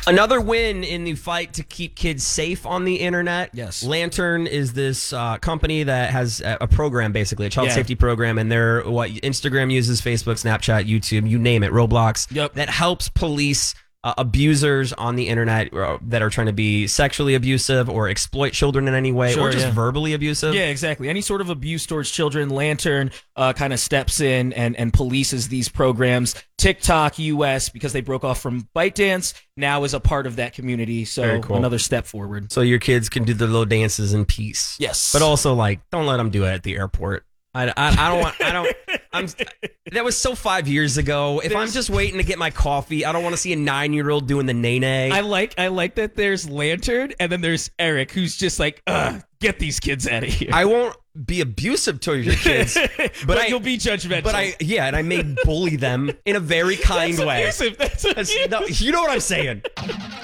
Another win in the fight to keep kids safe on the internet. Yes. Lantern is this company that has a program, basically, a child safety program, and they're what Instagram uses, Facebook, Snapchat, YouTube, you name it, Roblox, that helps police abusers on the internet that are trying to be sexually abusive or exploit children in any way, or just verbally abusive. Yeah, exactly. Any sort of abuse towards children, Lantern kind of steps in and polices these programs. TikTok US, because they broke off from ByteDance, now is a part of that community. So another step forward. So your kids can do their little dances in peace. Yes. But also, like, don't let them do it at the airport. That was so 5 years ago. If I'm just waiting to get my coffee, I don't want to see a 9-year-old doing the nay-nay. I like that there's Lantern, and then there's Eric, who's just like, get these kids out of here. I won't be abusive to your kids, but you'll be judgmental. But I may bully them in a very kind way. That's abusive. No, you know what I'm saying.